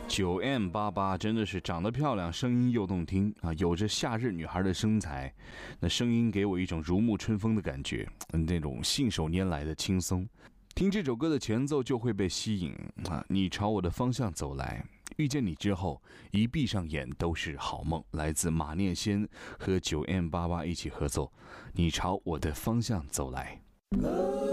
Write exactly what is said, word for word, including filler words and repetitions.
九 M 八八真的是长得漂亮，声音又动听啊，有着夏日女孩的身材，那声音给我一种如沐春风的感觉，那种信手拈来的轻松。听这首歌的前奏就会被吸引啊！你朝我的方向走来，遇见你之后，一闭上眼都是好梦。来自马念先和九 M 八八一起合奏，你朝我的方向走来。